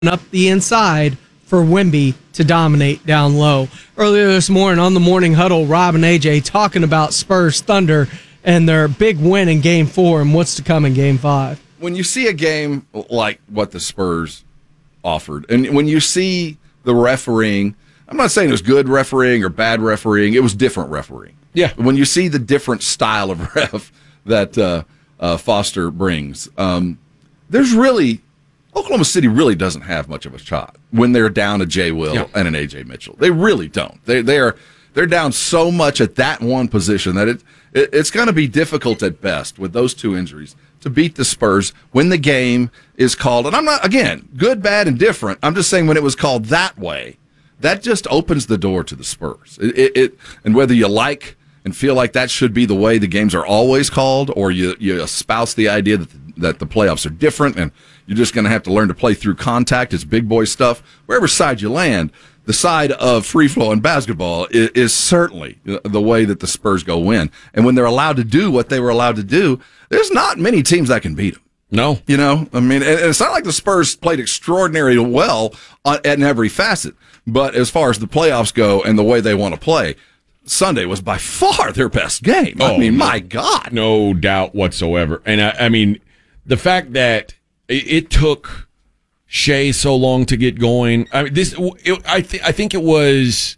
up the inside for Wemby to dominate down low. Earlier this morning on the Morning Huddle, Rob and AJ talking about Spurs Thunder and their big win in Game 4 and what's to come in Game 5. When you see a game like what the Spurs offered, and when you see the refereeing, I'm not saying it was good refereeing or bad refereeing, it was different refereeing. Yeah. When you see the different style of ref that Foster brings, there's really... Oklahoma City really doesn't have much of a shot when they're down a Jay Will and an AJ Mitchell. They really don't. They're down so much at that one position that it's going to be difficult at best with those two injuries to beat the Spurs when the game is called. And I'm not, again, good, bad, and different. I'm just saying when it was called that way, that just opens the door to the Spurs. And whether you like and feel like that should be the way the games are always called, or you espouse the idea that the playoffs are different and you're just going to have to learn to play through contact. It's big boy stuff. Wherever side you land, the side of free-flowing basketball is certainly the way that the Spurs go win. And when they're allowed to do what they were allowed to do, there's not many teams that can beat them. No. You know, I mean, and it's not like the Spurs played extraordinarily well in every facet. But as far as the playoffs go and the way they want to play, Sunday was by far their best game. I mean, my God. No doubt whatsoever. And I mean, the fact that it took Shea so long to get going. I mean, I think it was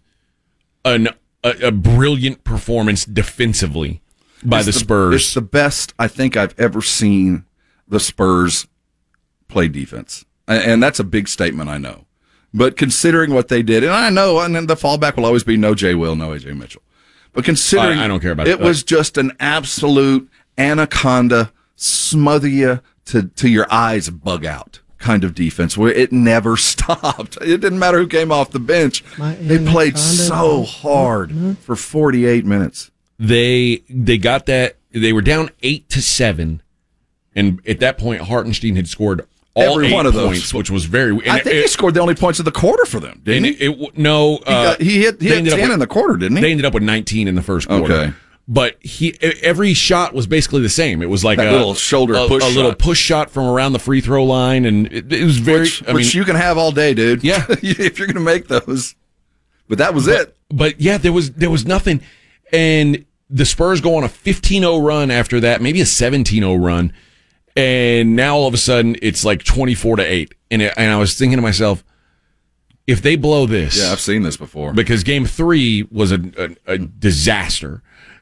a brilliant performance defensively by the Spurs. It's the best I think I've ever seen the Spurs play defense. And that's a big statement, I know. But considering what they did, and I know, and then the fallback will always be no Jay Will, no AJ Mitchell. But considering I don't care about it was just an absolute anaconda, smother you to your eyes bug out kind of defense where it never stopped. It didn't matter who came off the bench. They played so hard for 48 minutes. They got that. They were down 8-7, and at that point, Hartenstein had scored all every one of points, those, which was very. I think he scored the only points of the quarter for them, didn't he? No, he hit 10 in the quarter, didn't he? They ended up with 19 in the first quarter. Okay. But every shot was basically the same. It was like a little shoulder push, little push shot from around the free throw line, and it was very. Which you can have all day, dude. Yeah, if you're going to make those. But that was it. But yeah, there was nothing, and the Spurs go on a 15-0 run after that, maybe a 17-0 run, and now all of a sudden it's like 24-8, and I was thinking to myself, if they blow this, yeah, I've seen this before, because Game 3 was a disaster.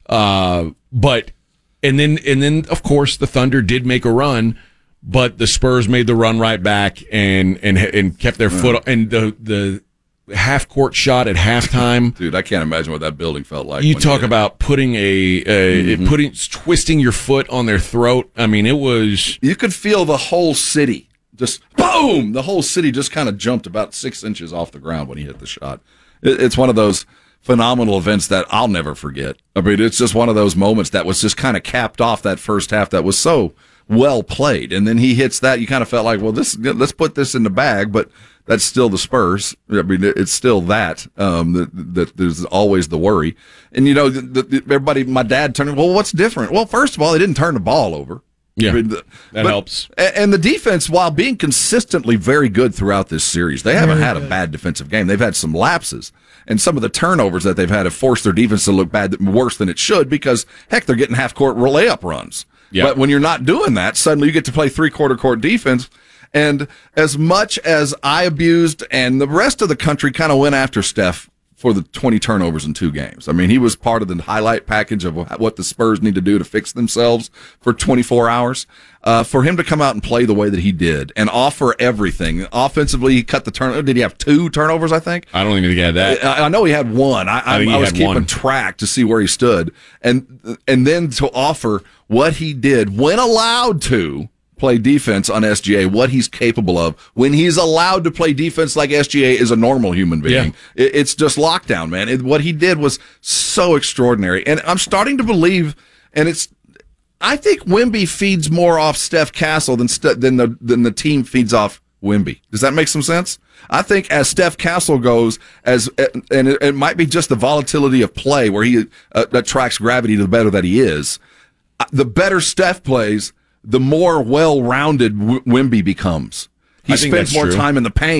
But then of course the Thunder did make a run, but the Spurs made the run right back and kept their foot, and the half court shot at halftime. Dude, I can't imagine what that building felt like. You talk about putting twisting your foot on their throat. I mean, it was, you could feel the whole city just boom. The whole city just kind of jumped about 6 inches off the ground when he hit the shot. It's one of those phenomenal events that I'll never forget. I mean, it's just one of those moments that was just kind of capped off that first half that was so well played. And then he hits that, you kind of felt like, well, let's put this in the bag, but that's still the Spurs. I mean, it's still that there's always the worry. And, you know, everybody, my dad turned, well, what's different? Well, first of all, they didn't turn the ball over. Yeah, I mean, that helps. And the defense, while being consistently very good throughout this series, they haven't had a bad defensive game. They've had some lapses, and some of the turnovers that they've had have forced their defense to look worse than it should because, heck, they're getting half-court layup runs. Yep. But when you're not doing that, suddenly you get to play three-quarter court defense. And as much as I abused and the rest of the country kind of went after Steph for the 20 turnovers in 2 games. I mean, he was part of the highlight package of what the Spurs need to do to fix themselves for 24 hours. For him to come out and play the way that he did and offer everything. Offensively, he cut the turnover. Did he have 2 turnovers, I think? I don't even think he had that. I know he had 1. I was keeping track to see where he stood. And then to offer what he did when allowed to play defense on SGA, what he's capable of when he's allowed to play defense like SGA is a normal human being. Yeah. It's just lockdown, man. What he did was so extraordinary. And I'm starting to believe, and I think Wemby feeds more off Steph Castle than the team feeds off Wemby. Does that make some sense? I think as Steph Castle goes, and it might be just the volatility of play where he attracts gravity to the better that he is, the better Steph plays, the more well-rounded Wemby becomes. He I think spends that's more true. time in the paint.